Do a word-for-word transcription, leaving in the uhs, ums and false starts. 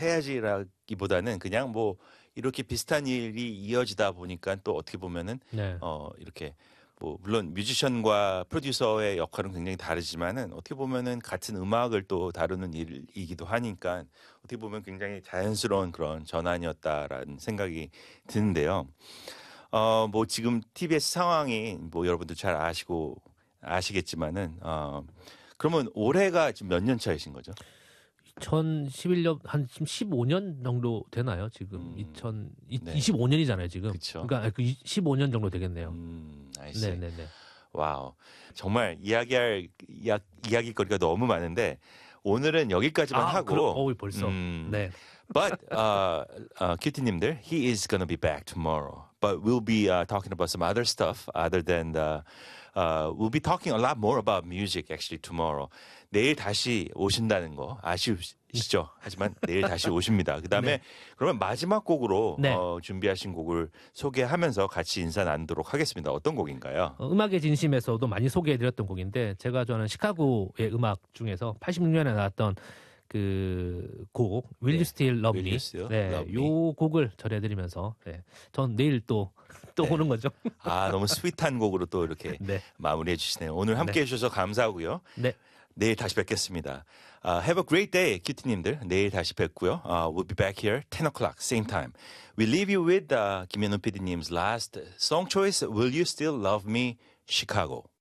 해야지라기보다는 그냥 뭐 이렇게 비슷한 일이 이어지다 보니까 또 어떻게 보면은 네. 어 이렇게 뭐 물론 뮤지션과 프로듀서의 역할은 굉장히 다르지만은 어떻게 보면은 같은 음악을 또 다루는 일이기도 하니까 어떻게 보면 굉장히 자연스러운 그런 전환이었다라는 생각이 드는데요. 어 뭐 지금 티비에스 상황이 뭐 여러분들 잘 아시고 아시겠지만은 어 그러면 올해가 지금 몇 년 차이신 거죠? 이천십일 년 한 지금 십오 년 정도 되나요? 지금 음, 이천 네. 이십오 년이잖아요, 지금. 그쵸. 그러니까 그 십오 년 정도 되겠네요. 음, I see. 네, 네, 네. 와우. 정말 이야기할 이야, 이야기거리가 너무 많은데 오늘은 여기까지만 아, 하고 그럼, 어, 벌써. 음, 네. But uh, uh, 큐티님들, he is gonna be back tomorrow. But we'll be uh, talking about some other stuff other than the. Uh, we'll be talking a lot more about music actually tomorrow. 내일 다시 오신다는 거 아시죠? 하지만 내일 다시 오십니다. 그 다음에 네. 그러면 마지막 곡으로 네. 어, 준비하신 곡을 소개하면서 같이 인사 나누도록 하겠습니다. 어떤 곡인가요? 어, 음악의 진심에서도 많이 소개해드렸던 곡인데 제가 좋아하는 시카고의 음악 중에서 팔십육 년에 나왔던 그 곡 Will You 네. Still Love Will Me? You Still 네, Love Me? 요 곡을 전해드리면서 네, 전 내일 또 또 네. 오는 거죠. 아, 너무 스윗한 곡으로 또 이렇게 네. 마무리해 주시네요. 오늘 함께 네. 해주셔서 감사하고요. 네. 내일 다시 뵙겠습니다. Uh, have a great day, 큐티님들. 내일 다시 뵙고요. Uh, we'll be back here ten o'clock, same time. We leave you with uh, 김현우 피디님's last song choice, Will You Still Love Me, Chicago.